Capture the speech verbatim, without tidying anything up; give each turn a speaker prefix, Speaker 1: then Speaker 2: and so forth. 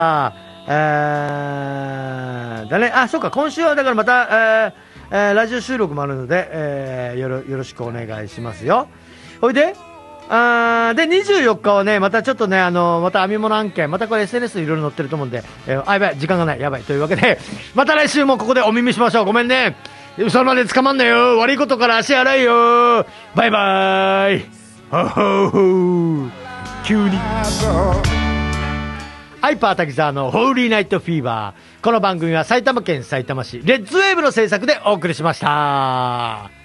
Speaker 1: あ、えー、だね。あ、そうか、今週はだからまた、えーえー、ラジオ収録もあるので、えー、よろ、よろしくお願いしますよ。ほいで、あーで、にじゅうよっかはね、またちょっとね、あのー、また編み物案件、またこれ エスエヌエス いろいろ載ってると思うんで、えー、あ、やばい、時間がない、やばい。というわけで、また来週もここでお耳しましょう。ごめんね。それまで捕まんなよ。悪いことから足洗いよ。バイバーイ。ほほほ急に。ハイパー滝沢のホーリーナイトフィーバー。この番組は埼玉県さいたま市レッツウェーブの制作でお送りしました。